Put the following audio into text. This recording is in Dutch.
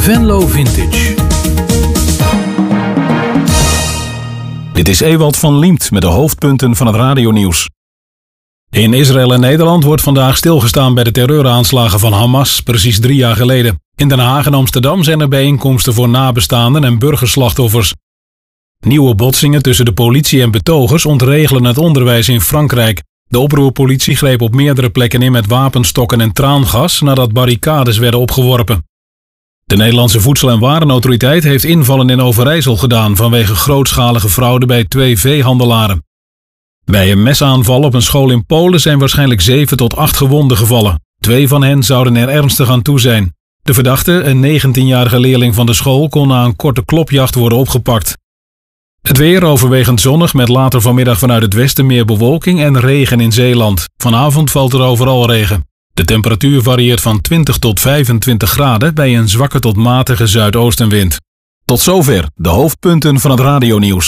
Venlo Vintage. Dit is Ewald van Liemt met de hoofdpunten van het radionieuws. In Israël en Nederland wordt vandaag stilgestaan bij de terreuraanslagen van Hamas, precies 3 jaar geleden. In Den Haag en Amsterdam zijn er bijeenkomsten voor nabestaanden en burgerslachtoffers. Nieuwe botsingen tussen de politie en betogers ontregelen het onderwijs in Frankrijk. De oproerpolitie greep op meerdere plekken in met wapenstokken en traangas nadat barricades werden opgeworpen. De Nederlandse Voedsel- en Warenautoriteit heeft invallen in Overijssel gedaan vanwege grootschalige fraude bij 2 veehandelaren. Bij een mesaanval op een school in Polen zijn waarschijnlijk 7 tot 8 gewonden gevallen. 2 van hen zouden er ernstig aan toe zijn. De verdachte, een 19-jarige leerling van de school, kon na een korte klopjacht worden opgepakt. Het weer overwegend zonnig met later vanmiddag vanuit het westen meer bewolking en regen in Zeeland. Vanavond valt er overal regen. De temperatuur varieert van 20 tot 25 graden bij een zwakke tot matige zuidoostenwind. Tot zover de hoofdpunten van het radionieuws.